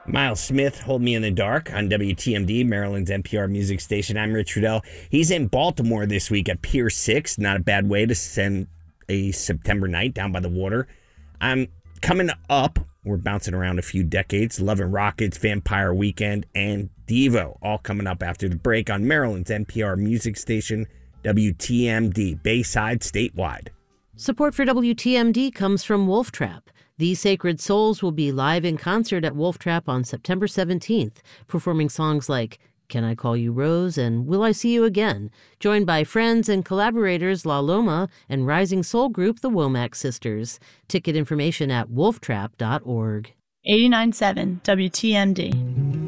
Miles Smith, Hold Me in the Dark on WTMD, Maryland's NPR music station. I'm Rich Trudell. He's in Baltimore this week at Pier 6. Not a bad way to spend a September night down by the water. I'm coming up. We're bouncing around a few decades. Love and Rockets, Vampire Weekend, and Devo. All coming up after the break on Maryland's NPR music station, WTMD, Bayside statewide. Support for WTMD comes from Wolf Trap. These Sacred Souls will be live in concert at Wolf Trap on September 17th, performing songs like Can I Call You Rose and Will I See You Again, joined by friends and collaborators La Loma and rising soul group the Womack Sisters. Ticket information at wolftrap.org. 89.7 WTMD.